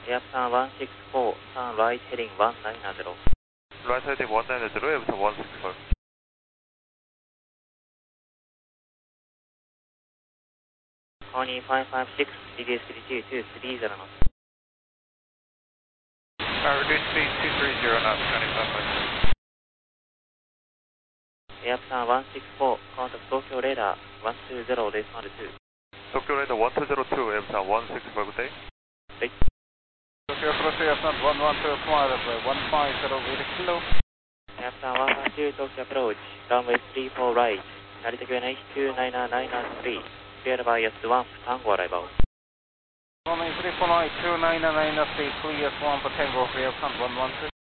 Airplan 164, turn right heading 190. Right heading 190, Airplan 164. Pony 556, CDS 32230 knots. Reduce speed 230 knots, 2556. Airplan 164, contact Tokyo radar 120, respond 2. Tokyo radar 1202, Airplan 164, good day. Right. Tokyo Cross Airplan 112, fly runway 150 kilo. Airplan 152, Tokyo approach, runway 34 right, Narita QNH 29993, cleared by S1, Tango arrival. Runway 34 right, 29993, clear Swamp Tango for Airplan 112.